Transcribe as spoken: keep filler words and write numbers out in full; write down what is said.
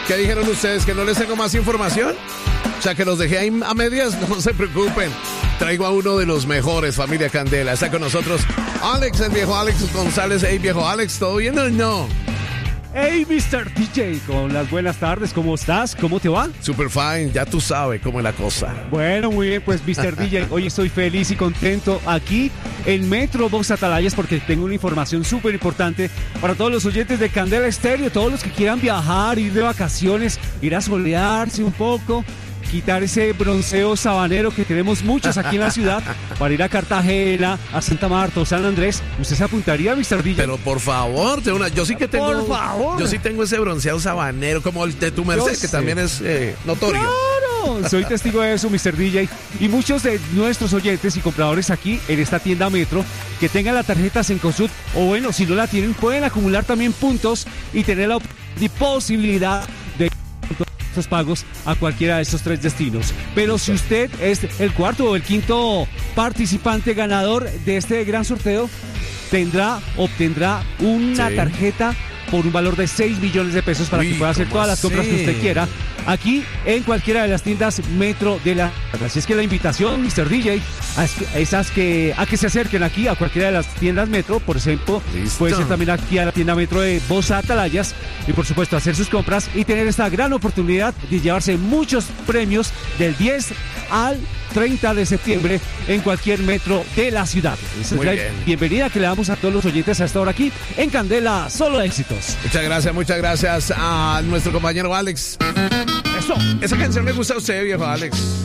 ¿Qué dijeron ustedes? ¿Que no les tengo más información? O sea, que los dejé ahí a medias. No se preocupen. Traigo a uno de los mejores, familia Candela. Está con nosotros Alex, el viejo Alex González. Hey, viejo Alex, ¿todo bien o no? Hey, mister D J, con las buenas tardes, ¿cómo estás? ¿Cómo te va? Super fine, ya tú sabes cómo es la cosa. Bueno, muy bien, pues mister D J, hoy estoy feliz y contento aquí en Metro Box Atalayas porque tengo una información súper importante para todos los oyentes de Candela Estéreo, todos los que quieran viajar, ir de vacaciones, ir a solearse un poco, quitar ese bronceo sabanero que tenemos muchos aquí en la ciudad para ir a Cartagena, a Santa Marta o San Andrés. ¿Usted se apuntaría, mister D J? Pero por favor, de una, yo sí que tengo. Por favor. Yo sí tengo ese bronceado sabanero como el de tu merced, Yo que sé. también es eh, notorio. ¡Claro! Soy testigo de eso, mister D J. Y muchos de nuestros oyentes y compradores aquí en esta tienda Metro que tengan la tarjeta Cencosud, o bueno, si no la tienen, pueden acumular también puntos y tener la posibilidad de estos pagos a cualquiera de estos tres destinos. Pero si usted es el cuarto o el quinto participante ganador de este gran sorteo, tendrá, obtendrá una Sí. tarjeta por un valor de seis millones de pesos para Uy, que pueda hacer ¿cómo todas las compras que así? usted quiera aquí en cualquiera de las tiendas Metro de la... Así es que la invitación, mister D J, a esas que, a que se acerquen aquí a cualquiera de las tiendas Metro, por ejemplo, Listo. puede ser también aquí a la tienda Metro de Box Atalayas y por supuesto hacer sus compras y tener esta gran oportunidad de llevarse muchos premios del diez al treinta de septiembre en cualquier metro de la ciudad. Esa Muy es la bien. bienvenida que le damos a todos los oyentes a esta hora aquí en Candela, solo éxitos. Muchas gracias, muchas gracias a nuestro compañero Alex. Eso. Esa canción le gusta a usted, viejo Alex.